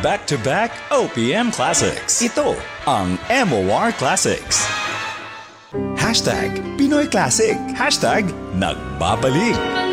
back-to-back OPM Classics. Ito ang MOR Classics. Hashtag Pinoy Classic. Hashtag Nagbabalik.